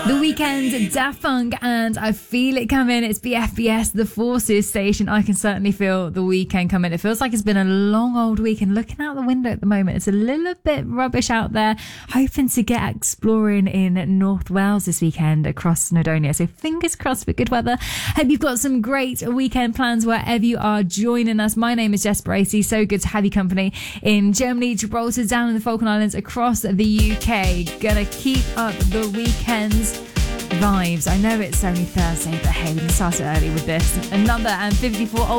The Weeknd, Daft Punk, and I Feel It Coming. It's BFBS, the Forces station. I can certainly feel the weekend coming. It feels like it's been a long old week, and looking out the window at the moment, it's a little bit rubbish out there. Hoping to get exploring in North Wales this weekend across Snowdonia. So fingers crossed for good weather. Hope you've got some great weekend plans wherever you are joining us. My name is Jess Bracey. So good to have you company in Germany, Gibraltar, down in the Falkland Islands, across the UK. Gonna keep up the weekend's vibes. I know it's only Thursday, but hey, we can start it early with this. Another and 54